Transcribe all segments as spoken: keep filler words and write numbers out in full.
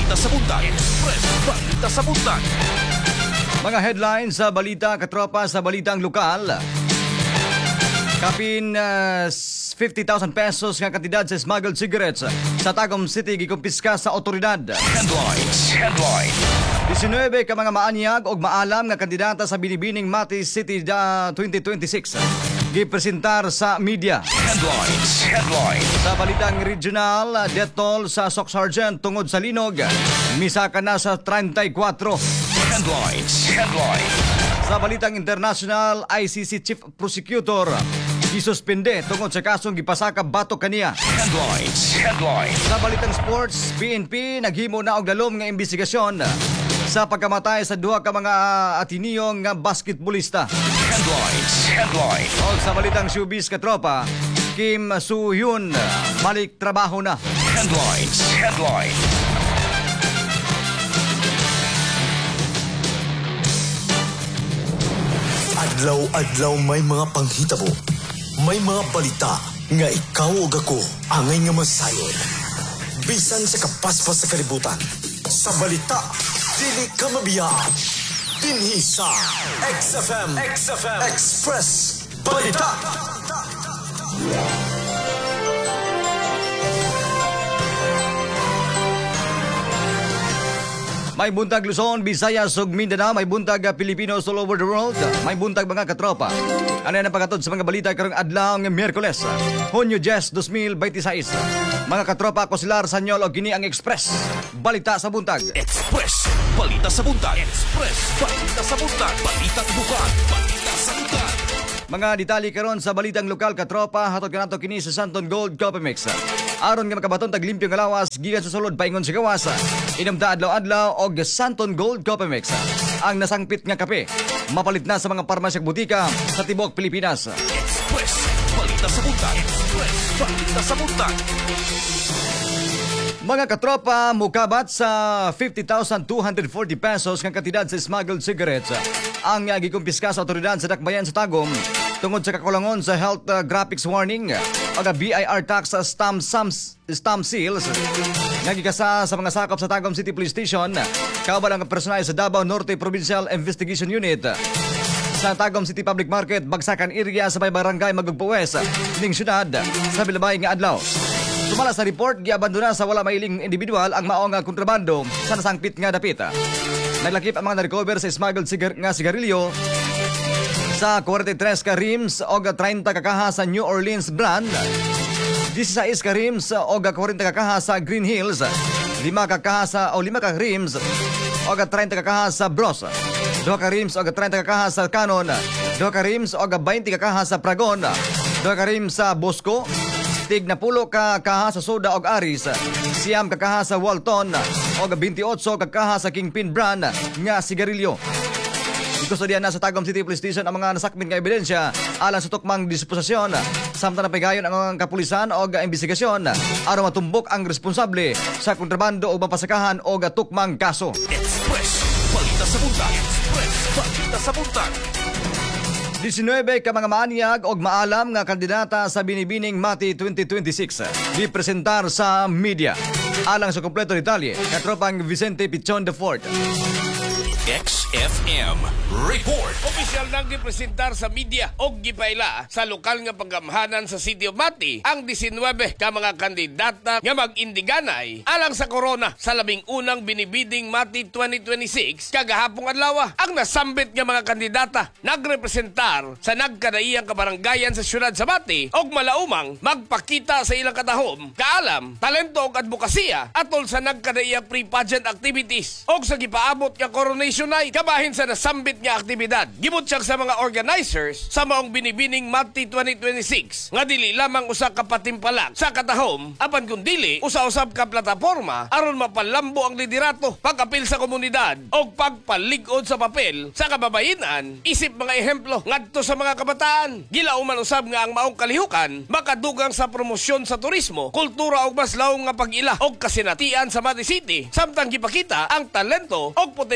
Balita sa Buntag. Express Balita sa Buntag. Mga headlines sa balita, katropa, sa balitang lokal. Kapin uh, fifty thousand pesos nga kantidad sa smuggled cigarettes sa Tagum City gikumpiska sa otoridad. Headlines. Headlines. nineteen ka mga maanyag og maalam nga kandidata sa Binibining Mati City da twenty twenty-six gipresentar sa media. Headlines. Headlines. Sa balitang regional, death toll sa Soc Sergeant tungod sa linog misaka na sa thirty-four. Headlines. Headlines. Sa balitang international, I C C Chief Prosecutor gisuspende tungod sa kasong gipasaka batok kaniya. Headlines. Headlines. Sa balitang sports, P N P naghimo na og dalom nga imbestigasyon sa pagkamatay sa duha ka mga Ateneo nga basketballista. Headlines. Headlines. O sa balitang showbiz, katropa, Kim Soo Hyun balik trabaho na. Headlines. Headlines. Adlaw-adlaw may mga panghitabo. May mga balita nga ikaw o ako angay nga masayon. Bisan sa kapaspas sa kalibutan. Sa balita, dili ka mabiyaan. Dinhi sa X F M, X F M Express Balita. May buntag Luzon, Visayas ug Mindanao, may buntag Pilipinos all over the world, may buntag mga katropa. Ano yan ang pagkatod sa mga balita karong adlaw ng Miyerkules, Hunyo ten, twenty twenty-six. Mga katropa, ako si Lar Sanyol o gini ang Express Balita sa Buntag. Express Balita sa Buntag. Express Balita sa Buntag. Balitang bukan. Balita sa Buntag. Mga detalye karon sa balitang lokal, katropa, hatod kanato kini sa Santon Gold Coffee Mix. Aron nga makabaton tag limpyo nga lawas gikan sa sulod paingon sa gawas. Inamta adlaw-adlaw og Santon Gold Coffee Mix. Ang nasangpit nga kape mapalit na sa mga parmasya ug butika sa tibuok Pilipinas. Express Balita sa Buntag. Express Balita sa Buntag. Mga katropa, mukabat sa fifty thousand two hundred forty pesos nga kantidad sa smuggled cigarettes ang uh, gikumpiska sa otoridad sa Dakbayan sa Tagum tungod sa kakulangon sa health uh, graphics warning o B I R tax sa stamp, stamps, stamp seals nga gikasa sa mga sakop sa Tagum City Police Station kauban ang personal sa Davao Norte Provincial Investigation Unit. Sa Tagum City Public Market, Bagsakan area sa may barangay Magugpuwes ning syudad sa bilabay nga adlaw. Sumala sa report, giabandona sa wala mailing individual ang maong nga kontrabando sa nasangpit nga dapit. Naglakip ang mga na-recover sa smuggled cigar nga sigarilyo sa forty-three ka rims o thirty ka kaha sa New Orleans brand, sixteen ka rims o forty ka kaha sa Green Hills, lima ka kaha sa o lima ka rims o thirty ka kaha sa Bros, two ka rims o thirty ka kaha sa Canon, two ka rims o twenty ka kaha sa Pragon, two ka rims sa Bosco, tig na pulo ka kaha sa Soda og Aris, siyam ka kaha sa Walton og twenty-eight ka kaha sa Kingpin brand nga sigarilyo. Ikustodiyan na sa Tagum City Police Station ang mga nasakmit nga ebidensya alang sa tukmang disposisyon. Samtang napigayon ang kapulisan o imbestigasyon aron matumbok ang responsable sa kontrabando o mapasakahan o tukmang kaso. Express Balita sa Buntag. Express Balita sa Buntag. nineteen ka mga maanyag og maalam nga kandidata sa Binibining Mati twenty twenty-six gipresentar sa media. Alang sa kompleto detalye, katropang Vicente Pichon the fourth. X F M Report. Opisyal nang gipresentar sa media o gipaila sa lokal nga paggamhanan sa City of Mati ang nineteen ka mga kandidata nga mag-indiganay alang sa corona sa labing unang Binibiding Mati twenty twenty-six kagahapong adlaw. Ang nasambit nga mga kandidata nagrepresentar sa nagkadaiyang kabaranggayan sa syudad sa Mati og malaumang magpakita sa ilang katahom, kaalam, talento ug advokasya atol sa nagkadaiyang pre-pageant activities og sa gipaabot nga coronation night kabahin sa nasambit nga aktibidad. Gibutsyag sa mga organizers sa maong Binibining Mati twenty twenty-six nga dili lamang usa ka patimpalak sa katahom apan kun dili usa-usab ka plataporma aron mapalambo ang liderato, pag-apil sa komunidad o pagpalig-od sa papel sa kababayenan isip mga ehemplo ngadto sa mga kabataan. Gilauman usab nga ang maong kalihukan makadugang sa promosyon sa turismo, kultura ug mas lawom nga pag-ila og kasinatian sa Mati City samtang gipakita ang talento og potensyal sa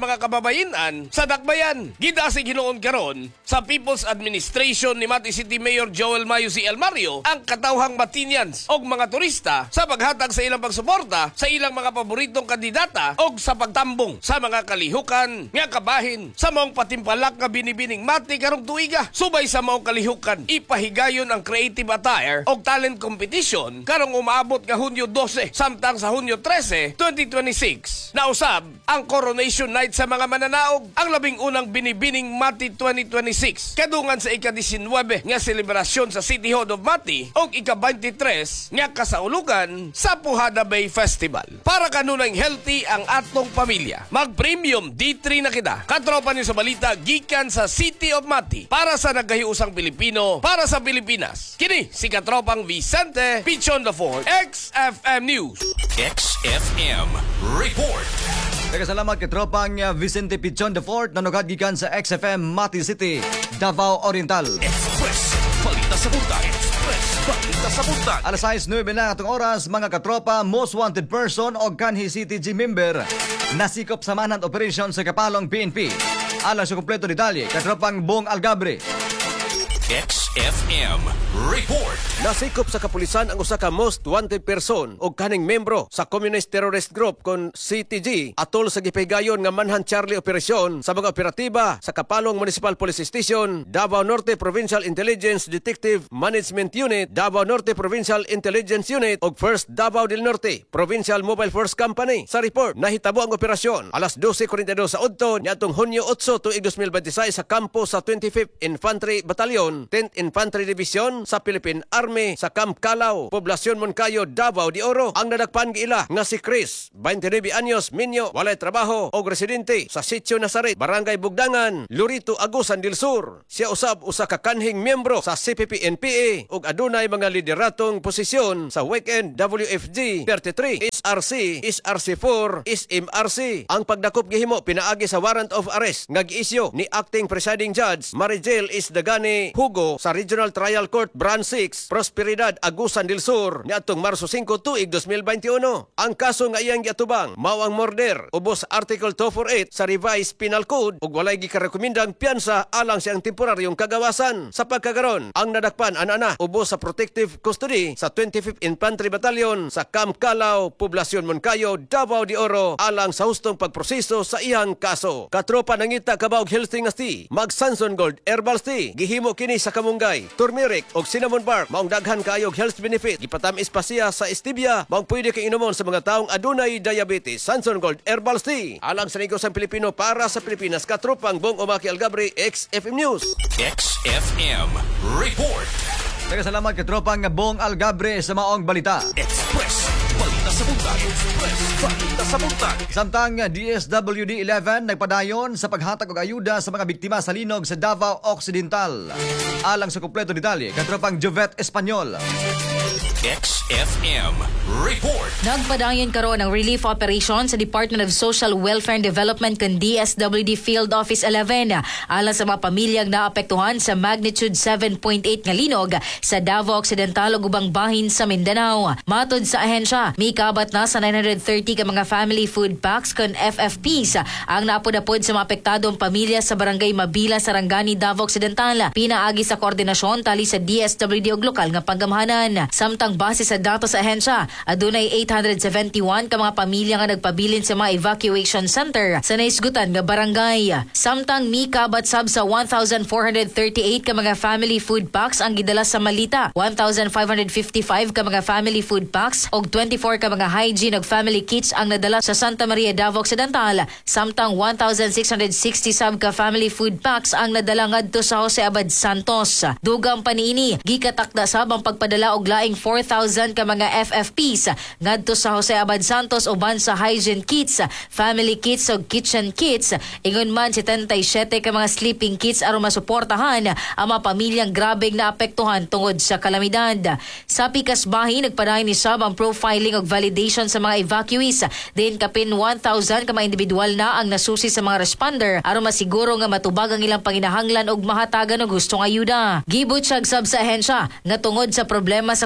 mga kababayan sa dakbayan. Gidasig hinuon karon sa People's Administration ni Mati City Mayor Joel Mayo C. El Mario ang katawhang Matinians og mga turista sa paghatag sa ilang pagsuporta sa ilang mga paboritong kandidata og sa pagtambong sa mga kalihukan nga kabahin sa maong patimpalak nga binibining Mati karong tuiga. Subay sa maong kalihukan, ipahigayon ang creative attire og talent competition karong umaabot nga Hunyo twelve samtang sa Hunyo thirteen, twenty twenty-six. Nausab ang Coronation Night sa mga mananaog, ang labing unang binibining Mati twenty twenty-six. Kadungan sa ika-nineteen nga selebrasyon sa City Hall of Mati og ika-twenty-three nga kasaulugan sa Puhada Bay Festival. Para kanunay healthy ang atong pamilya, mag-premium D three na kita. Katropa niyo sa balita gikan sa City of Mati para sa nagahiusang Pilipino, para sa Pilipinas. Kini si katropang Vicente Pichon the fourth, X F M News. X F M Report. Nagkasalamat kay tropang uh, Vicente Pichon the fourth na nugad gikan sa X F M Mati City, Davao Oriental. Express. Balita sa buntag. Express. Balita sa buntag. Alas sais nueve na atong oras, mga katropa, most wanted person o Kanhi City G member nasikop sa manhunt operation sa Kapalong P N P. Alang sa kumpleto detalye, katropang Bong Algabre. X F M Report. Nasikop sa kapulisan ang usa ka most wanted person o kaning membro sa communist terrorist group kon C T G atol sa gipahigayon nga Manhunt Charlie operasyon sa mga operatiba sa Kapalong Municipal Police Station, Davao Norte Provincial Intelligence Detective Management Unit, Davao Norte Provincial Intelligence Unit ug First Davao del Norte Provincial Mobile Force Company. Sa report, nahitabo ang operasyon alas twelve forty sa udto niadtong Hunyo eight tuig twenty twenty-six sa kampo sa twenty-fifth Infantry Battalion, tenth Infantry Division sa Philippine Army sa Camp Calao, Poblasyon Moncayo, Davao de Oro. Ang nadagpan giila nga si Chris, twenty-nine anyos, minyo, walay trabaho og residente sa Sitio Nazaret, Barangay Bugdangan, Lurito, Agusan del Sur. Siya usab usa ka kanhing miyembro sa C P P N P A ug adunay mga lideratong posisyon sa Weekend W F G thirty-three, S R C, S R C four, S M R C. Ang pagdakop gihimo pinaagi sa warrant of arrest nga giisyu ni Acting Presiding Judge Marigel Isdagani Hugo sa Regional Trial Court Branch six, Prosperidad, Agusan del Sur niadtong Marso five tuig twenty twenty-one. Ang kaso nga iyang giatubang mao ang murder ubos Article two forty-eight sa Revised Penal Code ug walay gikarekomendang piyansa alang siyang temporaryong kagawasan. Sa pagkagaron, ang nadakpan ana-ana ubos sa protective custody sa twenty-fifth Infantry Battalion sa Camp Calao, Poblasyon Moncayo, Davao de Oro alang sa hustong pagproseso sa iyang kaso. Katropa nangita kabaog healthy nga tea, mag Sanson Gold Herbal Tea, gihimo kini sa kamunggay, turmeric og cinnamon bark, maong daghan kaayo health benefit. Gipatamis pa siya sa stevia, maong pwede kay inomon sa mga taong adunay diabetes. Sanson Gold Herbal Tea, alang sa negosang Pilipino para sa Pilipinas. Katropang Bong Omaki Algabre, X F M News. X F M Report. Nagkasalamat kay tropang Bong Algabre sa maong balita. Express. Balita sa buntag. Express. Balita sa buntag. Samtang D S W D eleven nagpadayon sa paghatag og ayuda sa mga biktima sa linog sa Davao Occidental. Alang sa kumpleto detalye, katropang Jovet Espanyol. X F M Report. Nagpadayon karon ang relief operation sa Department of Social Welfare and Development kan D S W D Field Office eleven alang sa mga pamilyang naapektuhan sa magnitude seven point eight nga linog sa Davao Occidental ug ubang bahin sa Mindanao. Matod sa ahensya, mikabat na sa nine hundred thirty ka mga family food packs kan F F Ps ang naapod-apod sa mga apektadong pamilya sa Barangay Mabila, Sarangani, Davao Occidental. Pinaagi sa koordinasyon tali sa D S W D ug lokal nga panggamhanan. Samtang base sa datos sa ahensya, adunay eight hundred seventy-one ka mga pamilya nga nagpabilin sa mga evacuation center sa naisgutan nga barangay. Samtang mikabat sab sa one thousand four hundred thirty-eight ka mga family food packs ang gidala sa Malita, one thousand five hundred fifty-five ka mga family food packs ug twenty-four ka mga hygiene ug family kits ang nadala sa Santa Maria, Davao Occidental. Samtang one thousand six hundred sixty sab ka family food packs ang nadala ngadto sa Jose Abad Santos. Dugang paniini, gikatakda sab ang pagpadala og laing four thousand ka mga F F Ps ngadto sa Jose Abad Santos uban sa hygiene kits, family kits ug kitchen kits. Ingon man seventy-seven ka mga sleeping kits aron masuportahan ang mga pamilyang grabeng naapektuhan tungod sa kalamidad. Sa pikas bahin, nagpadayon ni sab ang profiling ug validation sa mga evacuees. Din kapin one thousand ka mga individual na ang nasusi sa mga responder aron masiguro nga matubag ang ilang panginahanglan ug mahatagan og gustong ayuda. Gibutyag sab sa ahensya nga tungod sa problema sa komunikasyon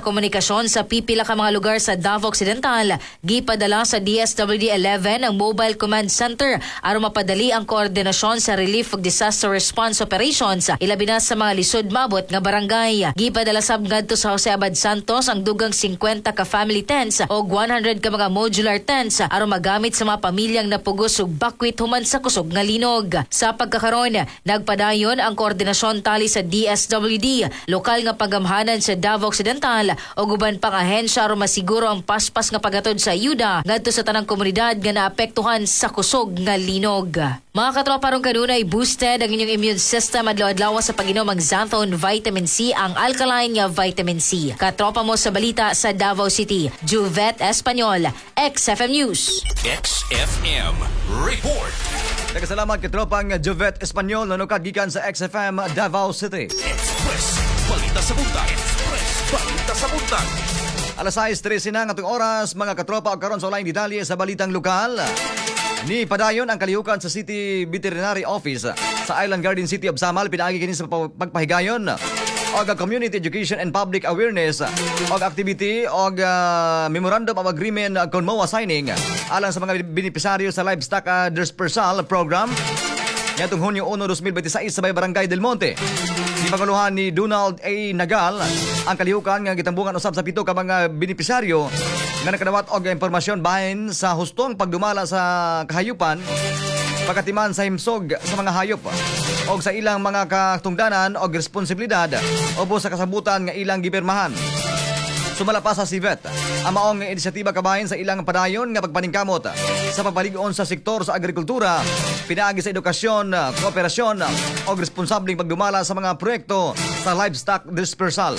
operasyon sa pipila ka mga lugar sa Davao Occidental, gipadala sa D S W D eleven ang Mobile Command Center aron mapadali ang koordinasyon sa relief ug disaster response operations ilabi na sa mga lisod mabot nga barangay. Gipadala sab ngadto sa Jose Abad Santos ang dugang fifty ka family tents o one hundred ka mga modular tents aron magamit sa mga pamilyang napugos ug bakwit human sa kusog nga linog. Sa pagkakaron, nagpadayon ang koordinasyon tali sa D S W D, lokal nga pagamhanan sa Davao Occidental o guban pang ahensya aron masiguro ang paspas nga paghatod sa ayuda ngadto sa tanang komunidad nga naapektuhan sa kusog nga linog. Mga katropa, ron kanunay boosted ang inyong immune system adlaw-adlaw sa pag-inom ang Xanthone Vitamin C, ang alkaline nga vitamin C. Katropa mo sa balita sa Davao City, Juvet Espanyol, X F M News. X F M Report. Nagkasalamat katropang Juvet Espanyol nanukad gikan sa X F M Davao City. Express. Balita sa buntag. Express. Balita sa buntag. Alas sais trese na nga itong oras, mga katropa, o karon sa online detalye sa balitang lokal. Ni padayon ang kalihukan sa City Veterinary Office sa Island Garden City of Samal, pinaagi kini sa pagpahigayon og community education and public awareness og activity og uh, memorandum of agreement kon M O A signing alang sa mga benepisaryo sa livestock uh, dispersal program nitong Hunyo one, twenty twenty-six sa Barangay Del Monte. Di panguluhan ni Donald A. Nagal ang kalihukan nga gitambungan usab sa pito ka mga benepisaryo nga nakadawat og impormasyon bahin sa hustong pagdumala sa kahayupan, pagkatiman sa himsog sa mga hayop o sa ilang mga katungdanan o responsibilidad o sa kasabutan nga ilang gibirmahan. Sumala pa sa Civet ang maong inisyatiba kabahin sa ilang padayon nga pagpaningkamot sa pagpaligon sa sektor sa agrikultura, pinaagi sa edukasyon, kooperasyon o responsabling pagdumala sa mga proyekto sa livestock dispersal.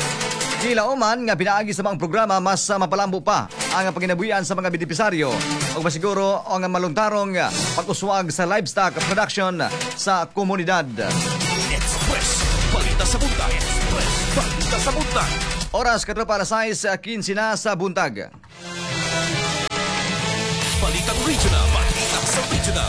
Kilauman nga pinaagi sa mga programa mas uh, mapalambo pa ang panginabuhian sa mga benepisaryo o masiguro ang maluntarong pag-uswag sa livestock production sa komunidad. Express. Balita sa buntag. Express. Balita sa buntag. Oras katropa alas sais quince na sa buntag. Balitang regional. Balita sa regional.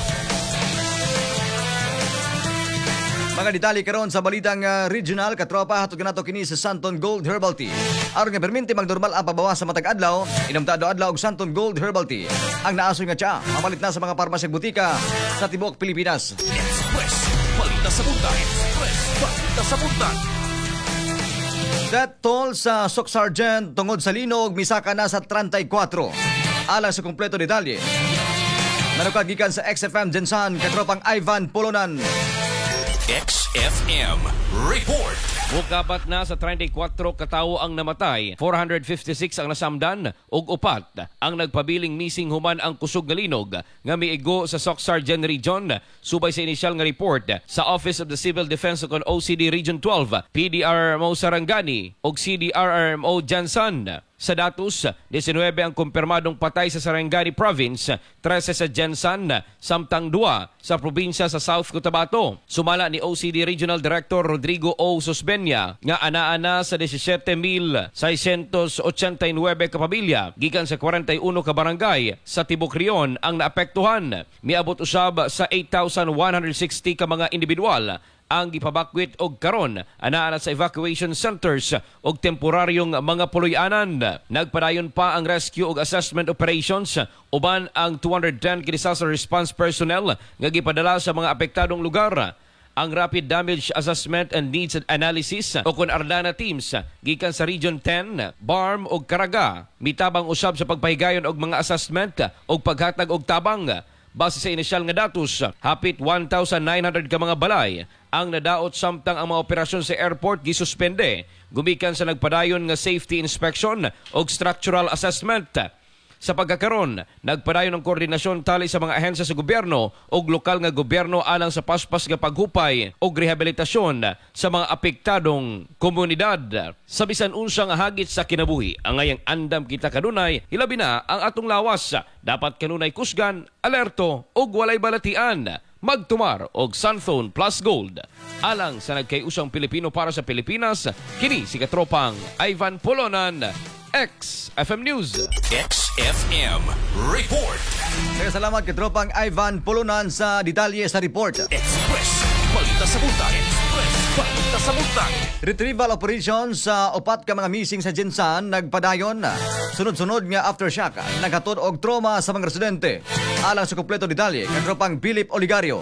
Mga detalye karon sa balitang uh, regional, katropa, hatod kanato kini sa Santon Gold Herbal Tea. Aron nga perminti magnormal ang pabawas sa matag adlaw, inumtado adlaw og Santon Gold Herbal Tea. Ang naasoy nga tsa, mamalit na sa mga parmasya butika sa tibuok Pilipinas. Express. Balita sa buntag. Express. Balita sa buntag. Death toll sa Soc Sergeant tungod sa linog misaka na sa thirty-four. Alang sa kumpleto detalye, manukad gikan sa X F M Jensan, katropang Ivan Polonan. X F M Report. Mukabat na sa thirty-four katawo ang namatay, four hundred fifty-six ang nasamdan ug upat ang nagpabiling missing human ang kusog nga linog nga miigo sa Soc Sergeant Region subay sa inisyal nga report sa Office of the Civil Defense kon O C D Region twelve, P D R M O Sarangani ug C D R R M O Jansan. Sa datos, nineteen ang kumpirmadong patay sa Sarangani Province, thirteen sa Jansan, samtang dua sa probinsya sa South Cotabato. Sumala ni O C D Regional Director Rodrigo O. Susbenya nga anaa na sa seventeen thousand six hundred eighty-nine ka pamilya gikan sa forty-one ka barangay sa Tibok Rion ang naapektuhan. Miabot usab sa eight thousand one hundred sixty ka mga individual ang gipabakwit og karon anaa na sa evacuation centers og temporaryong mga puloy-anan. Nagpadayon pa ang rescue ug assessment operations uban ang two hundred ten disaster response personnel nga gipadala sa mga apektadong lugar. Ang Rapid Damage Assessment and Needs Analysis o kun Ardana teams gikan sa Region ten, B A R M ug Caraga mitabang usab sa pagpahigayon og mga assessment ug paghatag og tabang. Base sa inisyal nga datos, hapit one thousand nine hundred ka mga balay ang nadaot samtang ang mga operasyon sa airport gisuspende gumikan sa nagpadayon nga safety inspection ug structural assessment. Sa pagkakaron, nagpadayon ang koordinasyon tali sa mga ahensya sa gobyerno ug lokal nga gobyerno alang sa paspas nga paghupay ug rehabilitasyon sa mga apektadong komunidad. Sa bisan unsa nga hagit sa kinabuhi, ang ngayang andam kita kanunay, hilabi na ang atong lawas. Dapat kanunay kusgan, alerto ug walay balatian. Magtumar og Sunphone Plus Gold. Alang sa nagkayusang Pilipino para sa Pilipinas, kini si katropang Ivan Polonan, X F M News. X F M Report. Kaya salamat katropang Ivan Polonan sa detalye sa report. Express. Balita sa buntag. Express. Balita sa Buntag. Retrieval operation sa upat ka mga missing sa Jinsan nagpadayon na. Sunod-sunod nga aftershock naghatod og trauma sa mga residente. Alang sa kumpleto detalye kagropang Philip Oligario.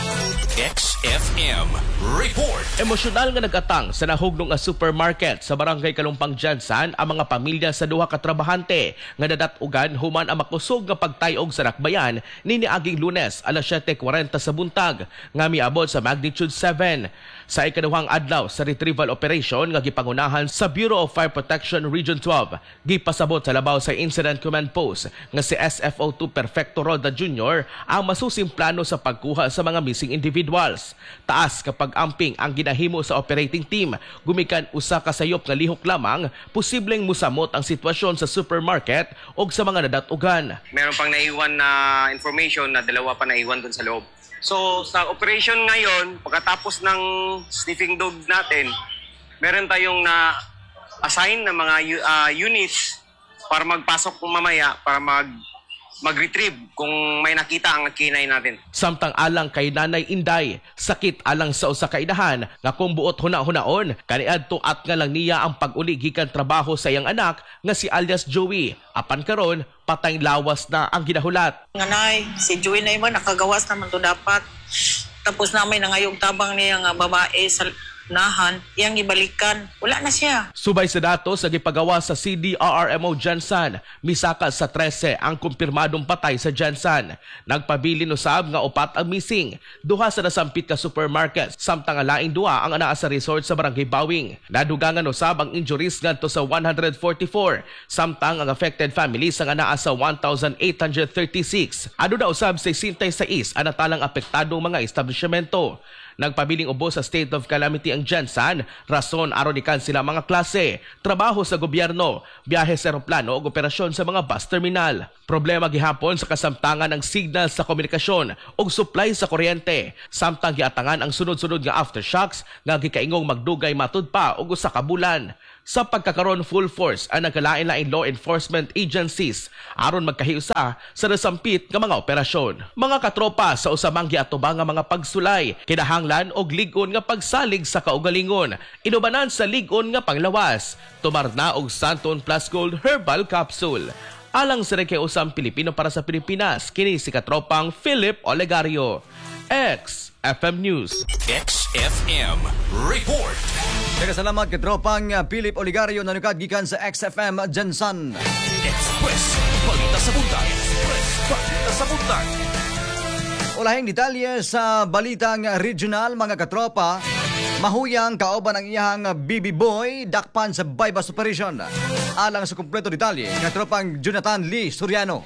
X F M Report. Emosyonal nga nagatang sa nahugno nga supermarket sa barangay Kalumpang Jansan ang mga pamilya sa duha ka trabahante nga nadatugan human ang makusog nga pagtayog sa Rakbayan nini aging Lunes alas siyete kuwarenta sa buntag nga miabot sa magnitude seven. Sa ikaduhang adlaw sa retrieval operation nga gipangunahan sa Bureau of Fire Protection Region twelve, gipasabot sa labaw sa Incident Command Post nga si S F O two Perfecto Roda Junior ang masusing plano sa pagkuha sa mga missing individuals. Taas kapag amping ang ginahimo sa operating team, gumikan usa ka sayop nga lihok lamang, posibleng musamot ang sitwasyon sa supermarket o sa mga nadatugan. Meron pang naiwan na information na dalawa pa naiwan dun sa loob. So sa operation ngayon, pagkatapos ng sniffing dog natin, meron tayong na-assign na mga uh, units para magpasok mamaya para mag mag-retrieve kung may nakita ang kinay natin. Samtang alang kay Nanay Inday, sakit alang sa usa ka inahan nga kung buot huna-hunaon, kaniadto at nga lang niya ang pag-uli gikan trabaho sa iyang anak nga si alias Joey. Apan karon patay lawas na ang ginahulat. Nganay, si Joey na iba nakagawas naman to dapat. Tapos namin nangayong tabang niya nga babae sa nahan, iyang ibalikan. Wala na siya. Subay sa datos sa gipagawa sa C D R R M O Jansan, misaka sa trese ang kumpirmadong patay sa Jansan. Nagpabilin usab nga upat ang missing. Duha sa nasampit ka supermarket, samtang laing duha ang anaa sa resort sa Barangay Bawing. Nadugangan usab ang injuries ngadto sa one hundred forty-four, samtang ang affected families ang anaa sa one thousand eight hundred thirty-six. Ano na usab sa sixty-six ang natalang apektadong mga establishmento. Nagpabiling ubos sa state of calamity ang Jansan, rason aron ikan sila mga klase, trabaho sa gobyerno, biyahe sa eroplano o operasyon sa mga bus terminal. Problema gihapon sa kasamtangan ng signal sa komunikasyon o supply sa kuryente, samtang giatangan ang sunod-sunod nga aftershocks nga gikaingong magdugay matud pa og usa ka bulan. Sa pagkakaroon full force ang nagkalain-lain law enforcement agencies aron magkahiusa sa nasampit nga mga operasyon. Mga katropa sa usamang giatubang nga mga pagsulay, kinahanglan og lig-on nga pagsalig sa kaugalingon, inubanan sa lig-on nga panglawas, tumarna og Santon Plus Gold Herbal Capsule. Alang sa nakiusang Pilipino para sa Pilipinas, kini si katropang Philip Olegario. X F M News. X F M Report. Salamat katropang Philip Oligario na nukad gikan sa X F M Jansan. Express. Balita sa Buntag. Express. Balita sa Buntag. Ulahing detalye sa balitang regional mga katropa. Mahuyang kaoban ang iyahang baby boy dakpan sa bypass operation. Alang sa kumpleto detalye, katropang Jonathan Lee Soriano.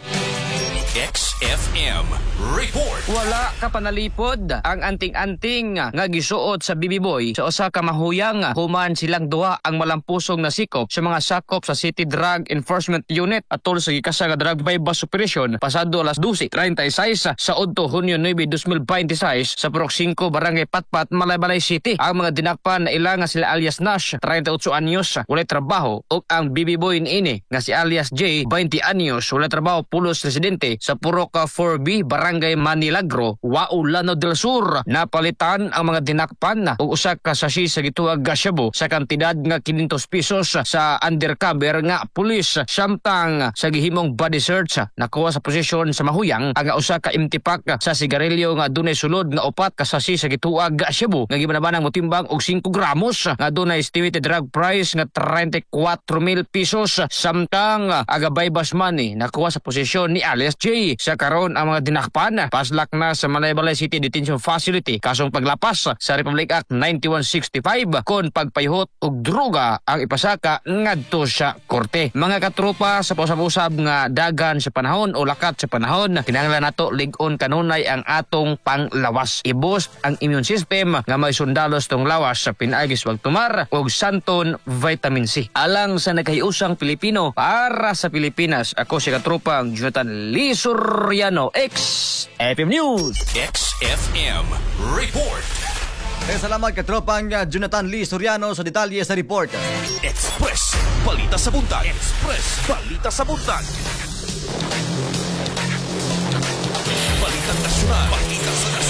X F M Report. Wala ka panalipod ang anting-anting nga gisuot sa baby boy sa usa ka mahuyang human silang duha ang malampusong nasikop sa mga sakop sa City Drug Enforcement Unit atol sa gikasa nga drug bypass operation pasado alas dose treinta y seis sa Udto Hunyo nueve, dos mil veintiséis sa Purok five Barangay Patpat, Malaybalay City. Ang mga dinakpan na ilang nga sila alias Nash, thirty-eight anyos, walay trabaho, ug ang baby boy niini nga si alias J, twenty anyos, walay trabaho, pulos residente sa Purok four B Barangay Manilagro, Waulano del Sur. Napalitan ang mga dinakpan ug usa ka sasi sa gituag Shabu sa kantidad nga quinientos pesos sa undercover nga pulis. Samtang sa gihimong body search nakuha sa posisyon sa mahuyang ang usa ka empty pack sa sigarilyo nga dunay sulod nga upat ka sasi sa gituag Shabu nga gimanabanang motimbang og five gramos nga dunay estimated drug price nga thirty-four mil pesos. Samtang agabay bas money nakuha sa posisyon ni alias J. Sa karon ang mga dinakpan paslak na sa Malaybalay City Detention Facility kasong paglapas sa Republic Act ninety-one sixty-five kon pagpayhot og droga ang ipasaka ngadto sa korte. Mga katropa, sa pusab-usab nga dagan sa panahon o lakat sa panahon, kinahanglan nato lig-on kanunay ang atong panglawas. I-boost ang immune system nga may sundalos tong lawas sa pinaagis wag tumar og Santon Vitamin C. Alang sa nagkahiusang Pilipino para sa Pilipinas, ako si katropang Jonathan Lee Soriano, X F M News. X F M Report. Eh, salamat katropang Jonathan Lee Soriano sa detalye sa report. Express. Balita sa Buntag. Express. Balita sa Buntag. Balitang nasyonal. Balita sa nasyonal.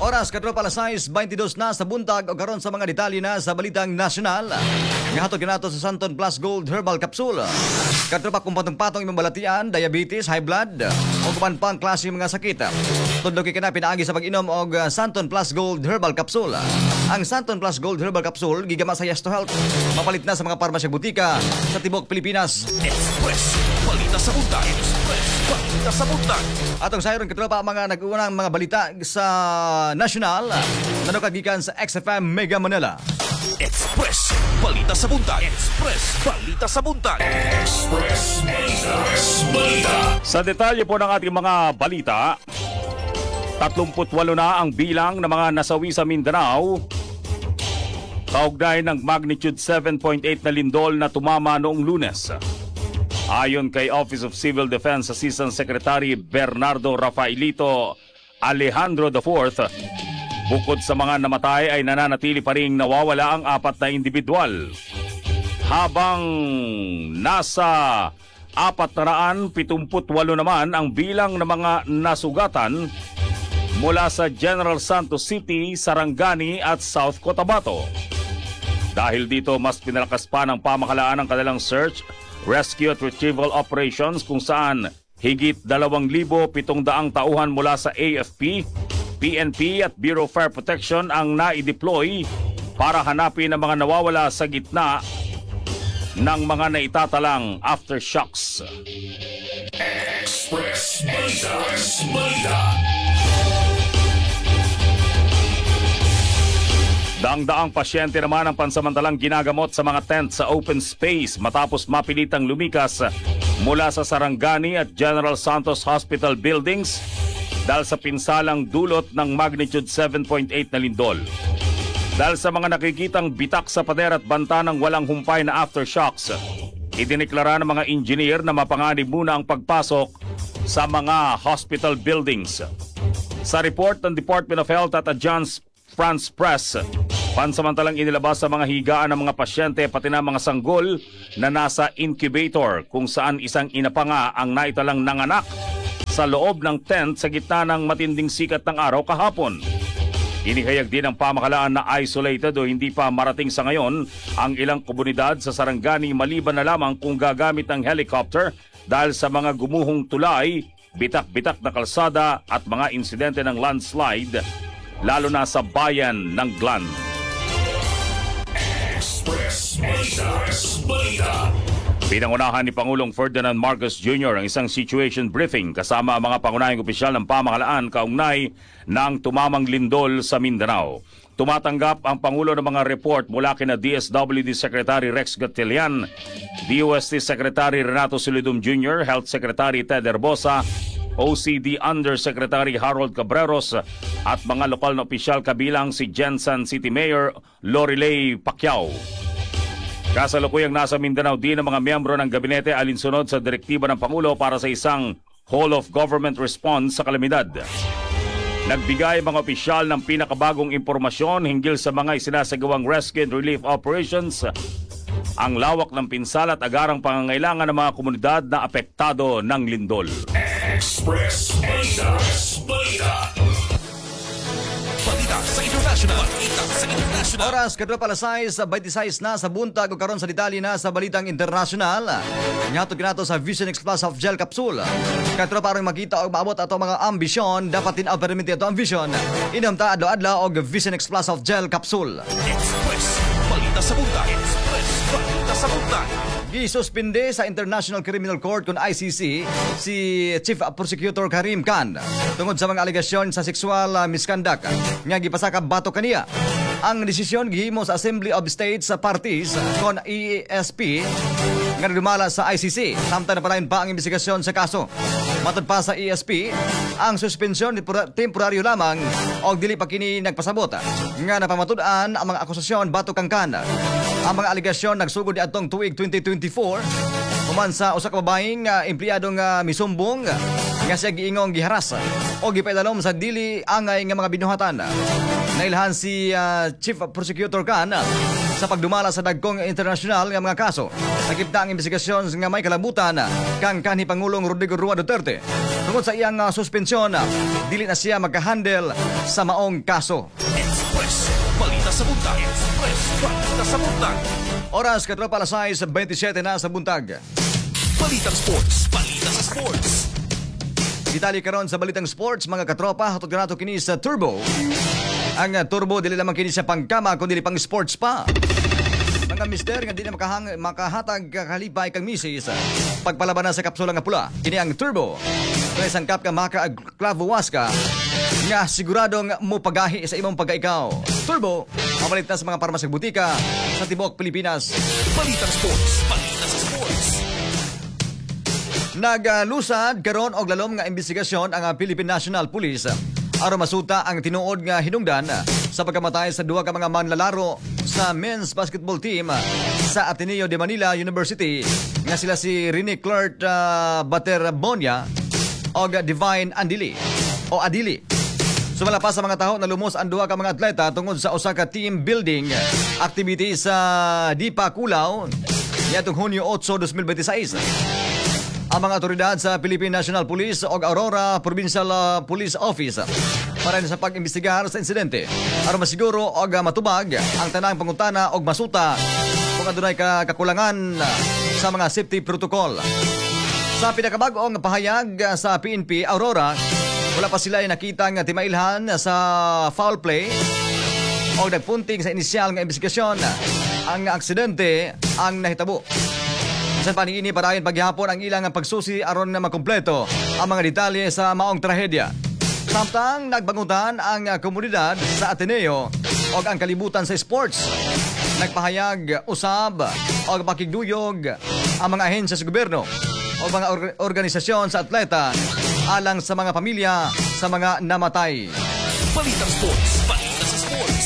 Oras kadto pala sais twenty-two na sa buntag o karon sa mga detalye na sa balitang nasyonal. Gihatod kanato sa Santon Plus Gold Herbal Capsule. Kadto pa kung patong-patong imong balatian, diabetes, high blood o kuman pang klase mga sakit. Tudlo kay kana pinaagi sa pag-inom og uh, Santon Plus Gold Herbal Capsule. Ang Santon Plus Gold Herbal Capsule gigama sa Yes to Health. Mapalit na sa mga parmasya butika sa tibok Pilipinas. Express, balita sa buntag. Express, balita sa buntag. Atong sayron kadto pa mga nag-uunang mga balita sa nasyonal. Nanukagikan sa X F M Mega Manila. Express, balita sa buntag. Express, balita sa buntag. Express, balita, balita. Sa detalye po ng ating mga balita, tatlumputwalo na ang bilang ng mga nasawi sa Mindanao kaugnay ng magnitude seven point eight na lindol na tumama noong Lunes. Ayon kay Office of Civil Defense Assistant Secretary Bernardo Rafaelito Alejandro the fourth, bukod sa mga namatay ay nananatili pa ring nawawala ang apat na individual. Habang nasa apat na raan pitungputwalo naman ang bilang ng mga nasugatan mula sa General Santos City, Sarangani at South Cotabato. Dahil dito, mas pinalakas pa ng pamahalaan ang kanilang search, rescue at retrieval operations kung saan higit dalawang libo pitong daang tauhan mula sa A F P, P N P at Bureau of Fire Protection ang nai-deploy para hanapin ang mga nawawala sa gitna ng mga naitatalang aftershocks. Express, balita, balita. Daang-daang pasyente naman ang pansamantalang ginagamot sa mga tent sa open space matapos mapilitang lumikas mula sa Sarangani at General Santos Hospital buildings dahil sa pinsalang dulot ng magnitude seven point eight na lindol. Dahil sa mga nakikitang bitak sa pader at banta ng walang humpay na aftershocks, idineklara ng mga engineer na mapanganib muna ang pagpasok sa mga hospital buildings. Sa report ng Department of Health at Agence France Press, pansamantalang inilabas sa mga higaan ng mga pasyente pati na mga sanggol na nasa incubator kung saan isang ina pa nga ang naitalang nanganak sa loob ng tent sa gitna ng matinding sikat ng araw kahapon. Inihayag din ng pamahalaan na isolated o hindi pa marating sa ngayon ang ilang komunidad sa Sarangani maliban na lamang kung gagamit ng helicopter dahil sa mga gumuhong tulay, bitak-bitak na kalsada at mga insidente ng landslide lalo na sa bayan ng Glan. Express, balita, balita. Pinangunahan ni Pangulong Ferdinand Marcos Junior ang isang situation briefing kasama ang mga pangunahing opisyal ng pamahalaan kaugnay ng tumamang lindol sa Mindanao. Tumatanggap ang Pangulo ng mga report mula kina D S W D Secretary Rex Gatchalian, D O S T Secretary Renato Solidum Junior, Health Secretary Ted Herbosa, O C D Undersecretary Harold Cabreros at mga lokal na opisyal kabilang si Jensen City Mayor Lorilei Pacquiao. Kasalukuyang nasa Mindanao din ang mga miyembro ng gabinete alinsunod sa direktiba ng Pangulo para sa isang whole of government response sa kalamidad. Nagbigay mga opisyal ng pinakabagong impormasyon hinggil sa mga isinasagawang rescue and relief operations, ang lawak ng pinsala at agarang pangangailangan ng mga komunidad na apektado ng lindol. Express, balita, balita. Balita sa international. Balita sa international. Oras kadto pala sais twenty-six na sa buntag ug karon sa detalye na sa balitang internasyonal. Nyato kinato sa Vision X Plus of Gel Capsule. Kadto para makita og maabot ato mga ambisyon, dapat tin permit ato ang vision. Inom ta adlaw-adlaw og Vision X Plus of Gel Capsule. Express, balita sa buntag. Express, balita sa buntag. Gisuspinde sa International Criminal Court kung I C C si Chief Prosecutor Karim Khan tungod sa mga alegasyon sa sexual uh, misconduct nga gipasaka bato kaniya. Ang desisyon gihimo sa Assembly of States Parties kon E S P nga dumala sa I C C samtang napalayon pa ang investigasyon sa kaso. Matod pa sa E S P, ang suspensyon temporaryo lamang o dili pa kini nagpasabot nga napamatud-an ang mga akusasyon batok kang Khan. Ang mga alegasyon nagsugod di atong tuig twenty twenty-four human sa usa ka babaeng uh, empleyado nga misumbong nga siya giingong giharas o gipaidalom sa dili angay nga mga binuhatan. Nailhan si uh, Chief Prosecutor Khan sa pagdumala sa dagkong internasyonal nga mga kaso. Nakipta ang investigasyon nga may kalabutan kang kanhi Pangulong Rodrigo Roa Duterte. Tungod sa iyang uh, suspensyon, dili na siya magka-handle sa maong kaso. Express, balita sa buntag. Express, balita sa buntag. Oras katropa alas sais, twenty-seven na sa buntag. Balitang sports, balita sa sports. Detalye karon sa balitang sports, mga katropa, hatod ka nato kini sa Turbo. Ang uh, Turbo dili lamang kini sa pangkama kundi pang sports pa. Mga mister nga di na makahang, makahatag kalipay kang misis pagpalaban na sa kapsula nga pula. Kini ang Turbo. Kung isang kap ka maka klavuwas ka nga siguradong mo pagahi sa imong pagkaikaw. Turbo, mabalit na sa mga parmasag butika sa Tibok, Pilipinas. Balitang sports, balita sa sports. Naglusad karon og lalom nga investigasyon ang Philippine National Police aron masuta ang tinuod nga hinungdan sa pagkamatay sa duha ka mga manlalaro sa men's basketball team sa Ateneo de Manila University nga sila si Rene Clark uh, Baterbonia o Divine Andili o Adili. Sumala pa sa mga taho na lumos ang duha ka mga atleta tungod sa usa ka team building activity sa Dipa Culaw niadtong Hunyo eight, twenty twenty-six. Ang mga otoridad sa Philippine National Police o Aurora Provincial uh, Police Office para sa pag-imbestigar sa insidente aron masiguro o matubag ang tanang pangutana o masuta kung adunay ka kakulangan sa mga safety protocol. Sa pinakabag-ong pahayag sa P N P Aurora, wala pa sila nakitang timailhan sa foul play o nagpunting sa inisyal nga investigasyon ang aksidente ang nahitabo. Sa paniini parayon paghihapon ang ilang pagsusi aron na makumpleto ang mga detalye sa maong trahedya. Samtang nagbangutan ang komunidad sa Ateneo o ang kalibutan sa sports. Nagpahayag usab o pakigduyog ang mga ahensya sa gobyerno o mga or- organisasyon sa atleta alang sa mga pamilya sa mga namatay. Balitang sports, balita sa sports.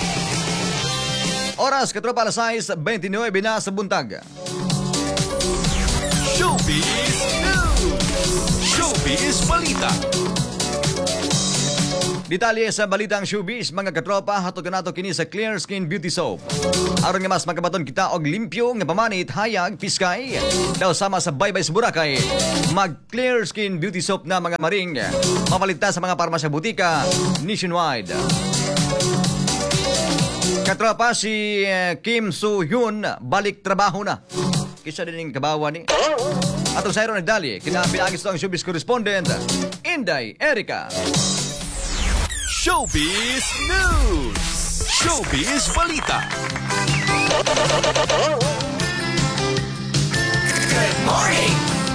Oras katropa alas sais, twenty-nine na sa buntag. Showbiz News! Showbiz Balita! Detalye sa balitang showbiz, mga katropa, hatod ka nato kini sa Clear Skin Beauty Soap. Aron nga mas magabaton kita og limpyo nga pamanit, hayag, piskay, daw sama sa Baybay sa Boracay, mag Clear Skin Beauty Soap na mga maring. Mapalita sa mga parmasya butika nationwide. Katropa, si Kim Soo-hyun balik trabaho na. Kisa din yung kabawa ni. Atong sa iron nagdali, kinapinagis ang showbiz correspondent, Inday Erica. Showbiz News! Showbiz Balita! Good morning!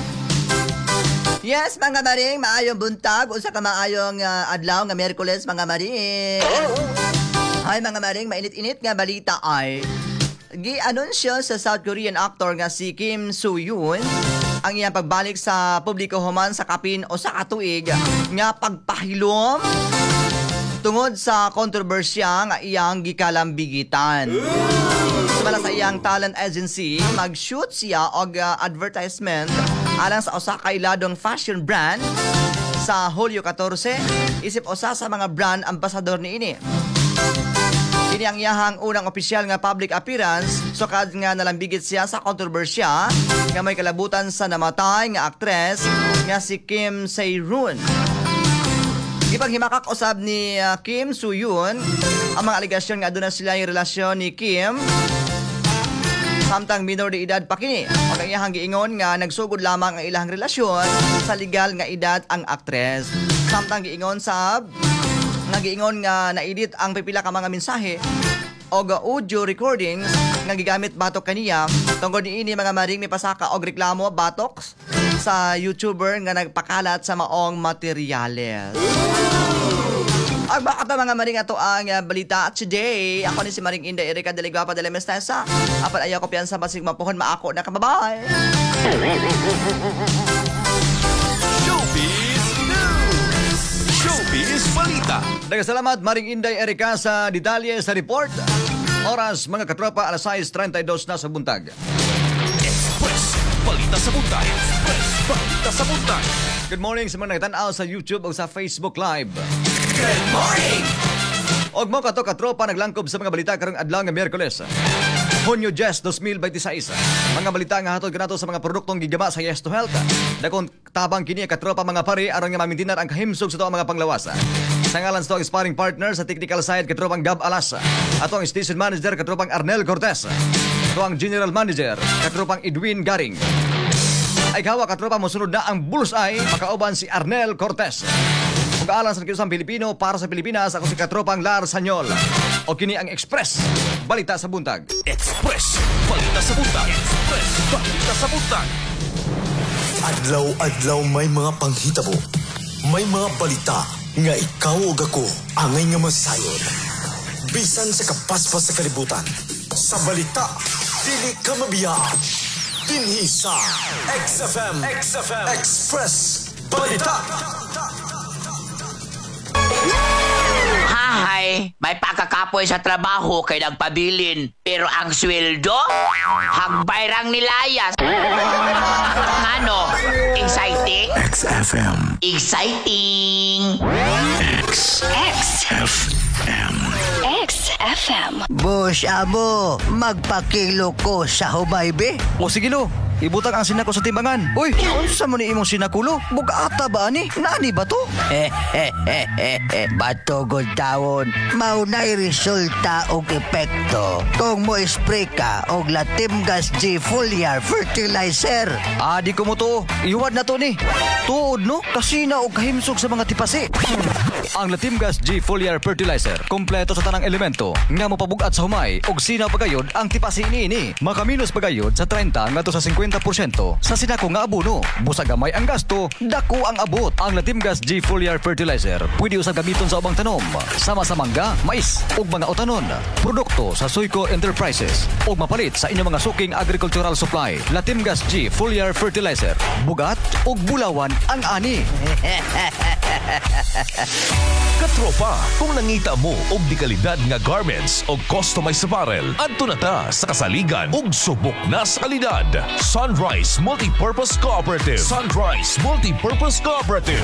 Yes, mga maring, maayong buntag, usa ka maayong uh, adlaw nga Miyerkules, mga maring. Ay, mga maring, mainit-init nga balita ay gi-anunsyo sa South Korean actor nga si Kim Soo-hyun ang iyang pagbalik sa publiko human sa kapin o sa katuig nga pagpahilom tungod sa kontrobersya nga iyang gikalambigitan. Sumala sa iyang talent agency, mag-shoot siya og uh, advertisement alang sa usa ka iladong fashion brand sa Hulyo fourteen, isip usa sa mga brand ambassador niini. Kini ang iyahang unang opisyal nga public appearance sukad nga nalambigit siya sa kontrobersya nga may kalabutan sa namatay nga aktres nga si Kim Sae-roon. Ipaghimakak usab ni uh, Kim Soo-hyun ang mga aligasyon nga aduna sila yung relasyon ni Kim samtang minor de edad pa kini. O ang iyahang giingon nga nagsugod lamang ang ilang relasyon sa legal nga edad ang aktres. Samtang giingon sab nga giingon nga na-edit ang pipila ka mga mensahe o audio recordings nga gigamit batok kaniya tungod niini mga maring may pasaka og reklamo batok sa YouTuber nga nagpakalat sa maong materyales. Ang baka mga maring ato ang uh, balita today. Ako ni si Maring Inday Erica de Ligwapa de la Mestesa. Apan ayaw ko piyansa basig mapuhon maako na kababay. Showbiz News! Showbiz Balita! Nagkasalamat Maring Inday Erica sa detalye sa report. Oras mga katropa alas sais, thirty-two na sa buntag. Express Balita sa buntag. Express Balita sa buntag. Good morning sa mga nagtanaw sa YouTube o sa Facebook Live. Good morning! Og mo kato katropa naglangkob sa mga balita karong adlaw nga Miyerkules. Hunyo Yes twenty twenty-six. Mga balita nga hatod kanato sa mga produktong gigama sa Yes to Health. Dakon tabang kini katropa mga pare aron nga mamintinar ang kahimsog sa tuwa mga panglawasa. Sa ngalan sa tuwang sparring partner sa technical side katropang Gab Alas. Atong station manager katropang Arnel Cortez. Tuwang general manager katropang Edwin Garing. Ay kawa katropa mo sunod na ang bullseye makauban si Arnel Cortez. Ug alang sa kiusang Pilipino para sa Pilipinas ako si katropang Lar Sanyol. O kini ang Express Balita sa Buntag. Express Balita sa Buntag. Express Balita sa Buntag. Adlaw-adlaw may mga panghitabo. May mga balita nga ikaw ug ako angay nga masayon. Bisan sa kapaspas sa kalibutan. Sa balita, dili ka mabiyaan. Dinhi sa X F M, X F M, Express Balita. Hahay, may pakakapoy sa trabaho kay nagpabilin. Pero ang sweldo, hagbayrang nilayas. Ano? Exciting? X F M. Exciting! X. X. F M. X F M. Boss Abo, magpakilo ko sa hubaybe. O sige lo, ibutang ang sinako sa timbangan. Uy, unsa mo ni imong sinakulo? Bugata ba ani? Nani ba to? Eh, eh, eh, eh, eh. Batogod tawon. Maunay resulta og epekto. Kung mo spray ka og Latimgas G Foliar Fertilizer. Ah, di ko mo to. Iwad na to ni. Tuod no? Kasi na og kahimsog sa mga tipasi. Ang Latimgas G Foliar Fertilizer, kompleto sa tanang elemento nga mopabugat sa humay og sinaw pagayod ang tipasi niini. Makaminos pagayod sa thirty ngadto sa fifty percent sa sinako nga abono. Busa gamay ang gasto, dako ang abot. Ang Latimgas G Foliar Fertilizer pwede usab gamiton sa ubang tanom, sama sa mangga, mais ug mga utanon. Produkto sa Suico Enterprises ug mapalit sa inyong mga suking agricultural supply. Latimgas G Foliar Fertilizer, bugat ug bulawan ang ani. Katropa, kung nangita mo og di kalidad nga garments o customized apparel, adto na ta sa kasaligan ug subok na sa kalidad. Sunrise Multipurpose Cooperative. Sunrise Multipurpose Cooperative.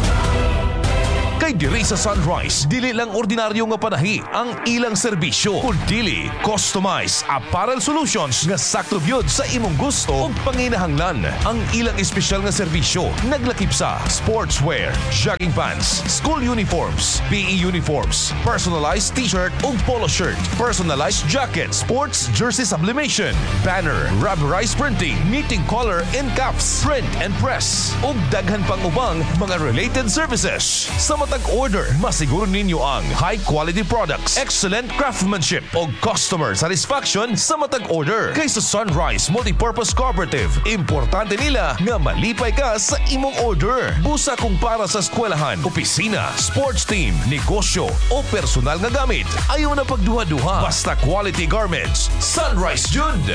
Kay diri sa Sunrise, dili lang ordinaryo nga panahi ang ilang serbisyo, kundi customized apparel solutions nga sakto gyud sa imong gusto ug panginahanglan. Ang ilang espesyal nga serbisyo naglakip sa sportswear, jogging pants, school uniforms, P E uniforms, personalized t-shirt ug polo shirt, personalized jacket, sports jersey sublimation, banner, rubberized printing, knitting collar and cuffs, print and press ug daghan pang ubang mga related services. Sa order, masiguro ninyo ang high quality products, excellent craftsmanship o customer satisfaction sa matag order. Kay sa Sunrise Multipurpose Cooperative, importante nila nga malipay ka sa imong order. Busa kung para sa eskwelahan, opisina, sports team, negosyo o personal nga gamit, ayaw na pagduha-duha. Basta quality garments, Sunrise Jude.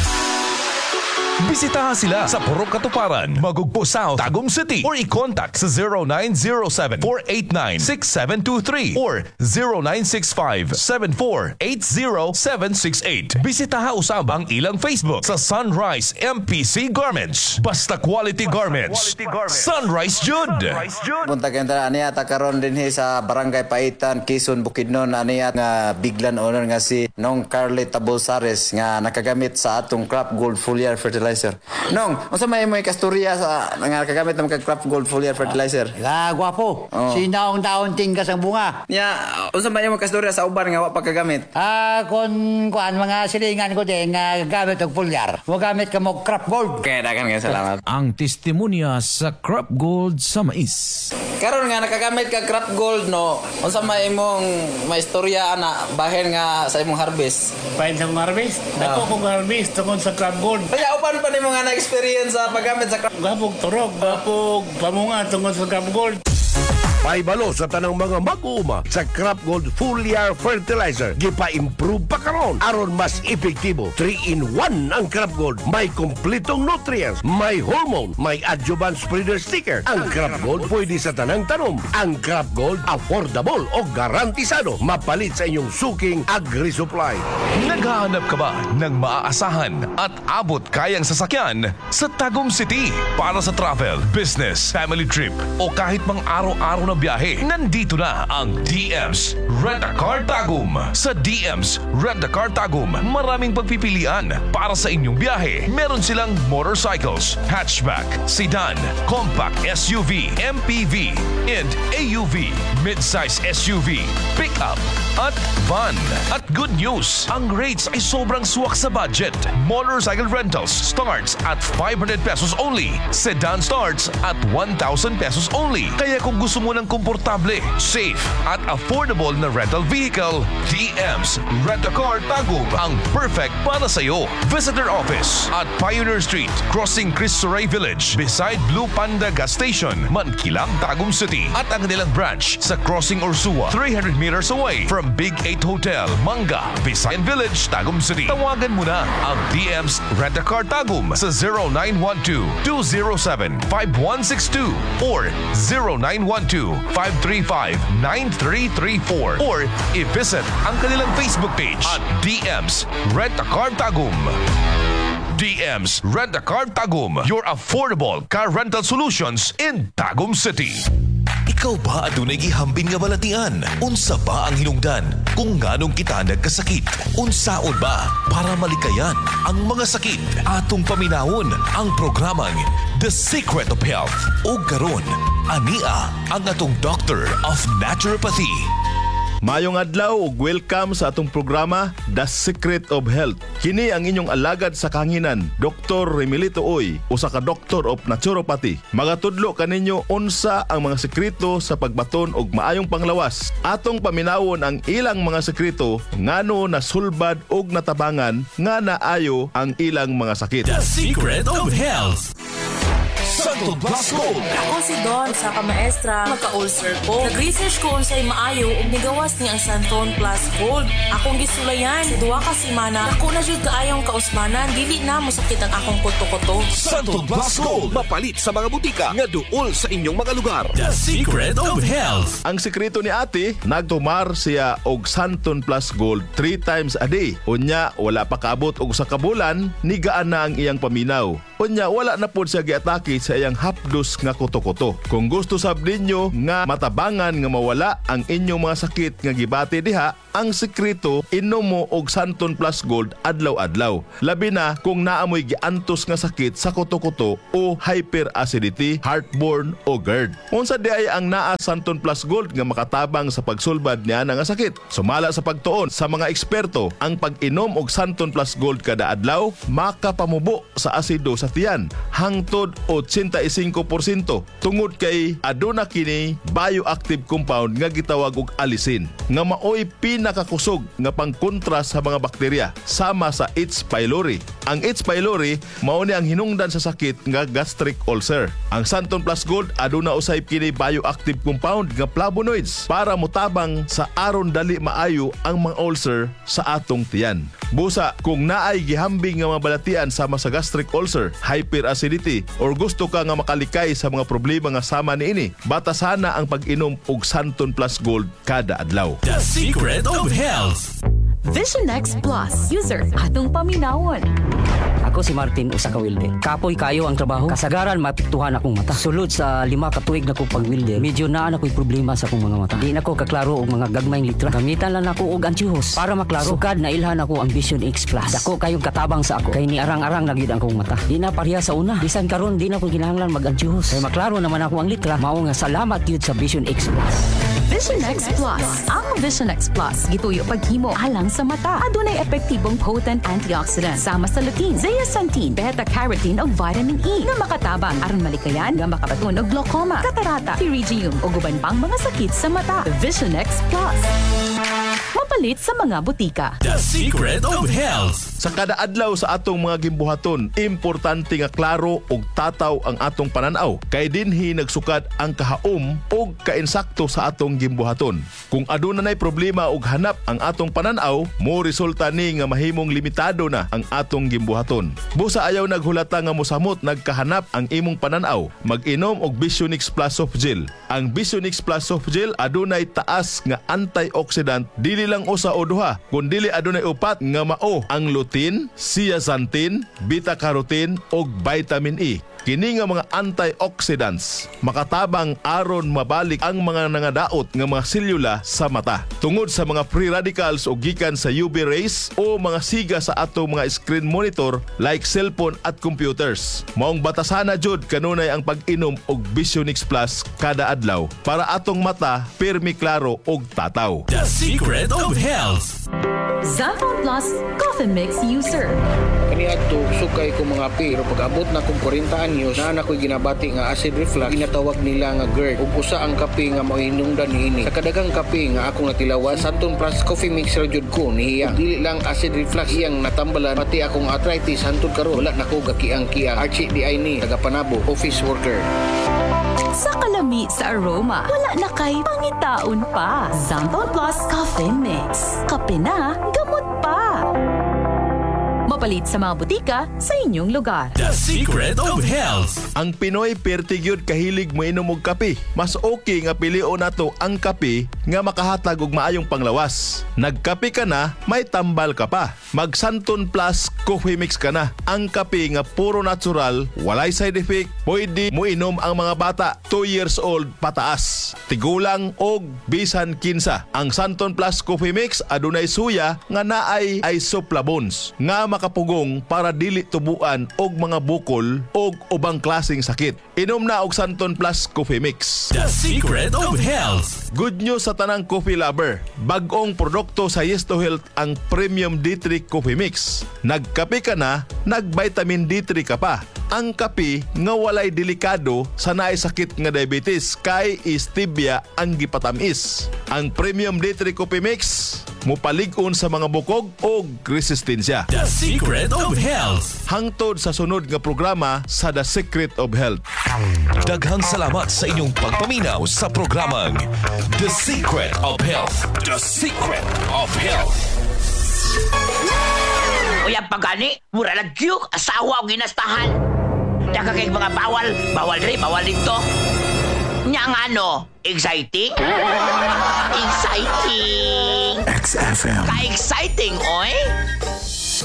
Bisitahan sila sa Purok Katuparan, Magugpo South, Tagum City or i-contact sa zero nine zero seven, four eight nine, six seven two three or zero nine six five, seven four eight zero seven six eight. Bisitahan usab ang ilang Facebook sa Sunrise M P C Garments. Basta quality garments. Sunrise Jude. Punta kenta aniya ta karon dinhi sa Barangay Paitan, Quezon, Bukidnon aniya nga biglan owner nga si Nong Carly Tabolsares nga nakagamit sa atong Crop Gold Foliar Fertilizer. Nong, unsa may mo kasturya sa nga nakagamit ng Crop Gold Foliar Fertilizer? Ah, gwapo. Oh. Sinaong daon tingkas ang bunga. Ya, yeah, unsa may mo kasturya sa uban nga wa pagkagamit? Ah, kon kuan mga silingan ko din nga gamit og foliar. Wa gamit ka mo Crop Gold. Kaya dagan nga salamat. Ang testimonya sa Crop Gold sa mais. Karon nga nakagamit ka Crop Gold no. Unsa may imong maistorya ana bahin nga sa imong harvest? Bahin sa imong harvest? Dako kong harvest tungod sa Crop Gold. Kaya upan pa nimo nga na-experience sa paggamit sa Crop Gold? Gapog turog, gapog pamunga tungod sa Crop Gold. Paibalo sa tanang mga mag-uuma sa Crop Gold Foliar Fertilizer. Gipa-improve pa karon aron mas epektibo. three in one ang Crop Gold. May kompletong nutrients, may hormone, may adjuvant spreader sticker. Ang Crop Gold pwede sa tanang tanom. Ang Crop Gold affordable o garantisado. Mapalit sa inyong suking agri-supply. Naghahanap ka ba ng maaasahan at abot kayang sasakyan sa Tagum City para sa travel, business, family trip o kahit mang araw-araw na ng biyahe, nandito na ang D M's Rent-A-Car Tagum. Sa D M's Rent-A-Car Tagum, maraming pagpipilian para sa inyong biyahe. Meron silang motorcycles, hatchback, sedan, compact S U V, M P V, and A U V, mid-size S U V, pickup, at van. At good news, ang rates ay sobrang swak sa budget. Motorcycle rentals starts at five hundred pesos only. Sedan starts at one thousand pesos only. Kaya kung gusto mo ng komportable, safe, at affordable na rental vehicle, D M's Rent-A-Car Tagum ang perfect para sa iyo. Visit their office at Pioneer Street, crossing Cristo Rey Village, beside Blue Panda Gas Station, Mankilang, Tagum City. At ang nilang branch sa Crossing Ursua, three hundred meters away from Big eight Hotel, Manga, Visayan Village, Tagum City. Tawagan mo na ang D M's Rent-A-Car Tagum sa zero nine one two, two zero seven, five one six two or zero nine one two, five three five, nine three three four or i-visit ang kanilang Facebook page at D M's Rent-A-Car Tagum. D M's Rent-A-Car Tagum, your affordable car rental solutions in Tagum City. Ikaw ba adunay gihambin nga balatian? Unsa ba ang hinungdan? Kung nganong kita nagkasakit? Unsaon ba para malikayan ang mga sakit? Atong paminawon ang programang The Secret of Health. O karon, ania ang atong Doctor of Naturopathy. Mayong adlaw ug welcome sa atong programa The Secret of Health. Kini ang inyong alagad sa kahanginan, Doktor Remilito Oy, usa ka Doctor of Naturopathy. Magatudlo kaninyo unsa ang mga sekreto sa pagbaton og maayong panglawas. Atong paminawon ang ilang mga sekreto ngano nasulbad og natabangan nga naayo ang ilang mga sakit. The Secret of Health. Santo Plus Gold. Ako si Don sa kamaestra, magka-ulcer ko. Nag-research ko unsay maayo ug nigawas ni ang Santon Plus Gold. Akong gisulayan sa duha ka semana. Ako na jud kaayong kausmanan, dili na mo sakit ang akong kuto-kuto. Santon Plus Gold, mapalit sa mga butika nga duol sa inyong mga lugar. The Secret of Health. Ang sekreto ni ate, nagtumar siya og Santon Plus Gold three times a day. Unya wala pa kaabot og sa kabulan, nigaan na ang iyang paminaw. Unya wala na pod siya giatake sa iyang hapdos nga kuto-kuto. Kung gusto sab ninyo nga matabangan nga mawala ang inyong mga sakit nga gibati diha, ang sekreto inom mo og Santon Plus Gold adlaw-adlaw. Labi na kung naamoy giantos nga sakit sa kuto-kuto o hyperacidity, heartburn o GERD. Unsa di ay ang naa Santon Plus Gold nga makatabang sa pagsulbad niya nga sakit. Sumala sa pagtuon sa mga eksperto, ang pag-inom og Santon Plus Gold kada adlaw makapamubo sa asido sa tiyan hangtod eighty-five percent tungod kay aduna kini bioactive compound nga gitawag og alisin nga maoy pinakakusog nga pangkontra sa mga bakterya sama sa H. pylori. Ang H. pylori mao ni ang hinungdan sa sakit nga gastric ulcer. Ang Santon Plus Gold aduna usay kini bioactive compound nga flavonoids para motabang sa aron dali maayo ang mga ulcer sa atong tiyan. Busa kung naay gihambing nga mabalatian sama sa gastric ulcer, hyperacidity or gusto ka nga makalikay sa mga problema nga sama niini, batasana ang pag-inom og Santon Plus Gold kada adlaw. The Secret of Health. Vision X Plus. User, atong paminawon. Ako si Martin, usa ka welder. Kapoy kayo ang trabaho. Kasagaran mapiktuhan akong mata. Sulod sa lima ka tuig na ko pag-welder, medyo naan ako'y problema sa akong mga mata. Di na ko kaklaro og mga gagmayng litra. Gamitan lang ako og antihuos para maklaro. Sukad na ilhan ako ang Vision X Plus. Dako kayong katabang sa ako. Kay ni arang-arang na gid ang akong mata. Di na pareha sa una. Bisan karon di na ko kinahanglan mag-antihuos. Kay maklaro naman ako ang litra. Mao nga salamat gyud sa Vision X Plus. Vision X Plus. Ang Vision X Plus gituyo paghimo alang sa mata. Adunay epektibong potent antioxidant sama sa lutein, zeaxanthin, beta-carotene ug vitamin E nga makatabang aron malikayan nga makabaton og glaucoma, katarata, pterygium ug uban pang mga sakit sa mata. Vision X Plus. Mapalit sa mga butika. The Secret of Health. Sa kada adlaw sa atong mga gimbuhaton, importante nga klaro og tataw ang atong pananaw. Kay dinhi nagsukad ang kahaom og kainsakto sa atong gimbuhaton. Kung aduna nay problema og hanap ang atong pananaw, mo resulta ni nga mahimong limitado na ang atong gimbuhaton. Busa ayaw naghulata nga mosamot nagkahanap ang imong pananaw, mag-inom og Vision X Plus Soft Gel. Ang Vision X Plus Soft Gel adunay taas nga antioxidant, dili lang usa o duha, kundi adunay upat nga mao ang lutein, zeaxanthin, beta-carotene ug vitamin E. Kini nga mga antioxidants makatabang aron mabalik ang mga nangadaot nga mga selula sa mata tungod sa mga free radicals o gikan sa U V rays o mga siga sa atong mga screen monitor like cellphone at computers. Maong batasana jud kanunay ang pag-inom og Visionix Plus kada adlaw para atong mata pirmi klaro og tataw. The Secret of Health. Xanthone Plus Coffee Mix User. Kaniadto sukay ko mga pero pag-abot na kong forty anyos na na ko'y ginabati nga acid reflux ginatawag nila nga GERD ug usa ang kape nga mahinungdan niini. Sa kadagang kape nga akong natilawan Xanthone Plus Coffee Mixer jud ko niya. Dili lang acid reflux iyang natambalan pati akong arthritis hantod karon wala nako gakiang-kiang. Archie di ay ni taga-Panabo office worker. Sa kalami sa aroma, wala na kay pangitaon pa. Xanthone Plus Coffee Mix. Kape na, gamot pa. Mapalit sa mga butika sa inyong lugar. The Secret of Health. Ang Pinoy pertigyud kahilig mo inom og kape. Mas okay nga pilion nato ang kape nga makahatag og maayong panglawas. Nagkape ka na, may tambal ka pa. Mag Xanthone Plus Coffee Mix ka na. Ang kape nga puro natural, walay side effect, pwede mo inom ang mga bata two years old pataas. Tigulang og bisan kinsa. Ang Xanthone Plus Coffee Mix adunay suya nga naay isoflavones nga makapugong para dili tubuan og mga bukol og ubang klaseng sakit. Inom na og Xanthone Plus Coffee Mix. The Secret of Health. Good news sa tanang coffee lover. Bag-ong produkto sa Yes to Health ang Premium D three Coffee Mix. Nagkape ka na, nag-vitamin D three ka pa. Ang kape nga walay delikado sa naay sakit nga diabetes kay stevia ang gipatamis. Ang Premium D three Coffee Mix mupalig-on sa mga bukog o resistensya. The Secret of Health. Hangtod sa sunod nga programa sa The Secret of Health. Daghang salamat sa inyong pagpaminaw sa programang The Secret of Health. The Secret of Health. Uya pagani, mura lang gyud asawa o ginastahan. Daga kay mga bawal, bawal rin, bawal dito. Nya nga ano, exciting? Exciting! X F M. Ka-exciting, oy?